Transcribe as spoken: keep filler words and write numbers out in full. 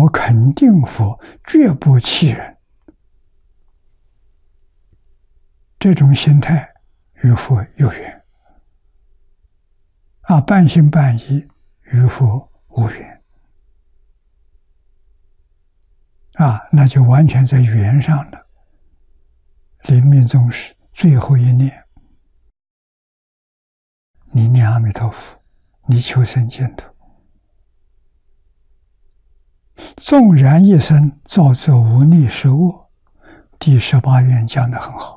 我肯定佛，绝不欺人。这种心态与佛有缘，啊，半信半疑与佛无缘，啊，那就完全在缘上了。临命终时最后一念，你念阿弥陀佛，你求生净土。纵然一生造作无逆失恶，第十八愿讲得很好。